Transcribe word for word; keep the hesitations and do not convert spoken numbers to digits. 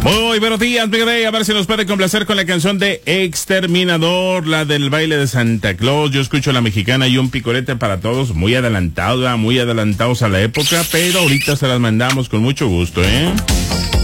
Muy buenos días, Big Day. A ver si nos puede complacer con la canción de Exterminador, la del baile de Santa Claus. Yo escucho la mexicana y un picorete para todos. Muy adelantado, muy adelantados a la época, pero ahorita se las mandamos con mucho gusto, ¿eh?